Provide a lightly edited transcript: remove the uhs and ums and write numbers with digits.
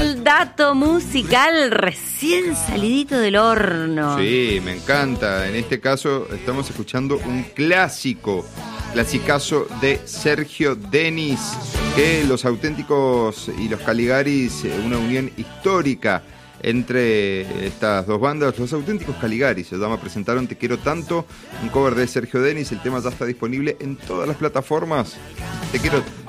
el dato musical recién salidito del horno. Sí, me encanta. En este caso estamos escuchando un clasicazo de Sergio Denis, que Los Auténticos y Los Caligaris, una unión histórica entre estas dos bandas. Los Auténticos Caligaris se llama, presentaron Te Quiero Tanto, un cover de Sergio Denis. El tema ya está disponible en todas las plataformas. Te Quiero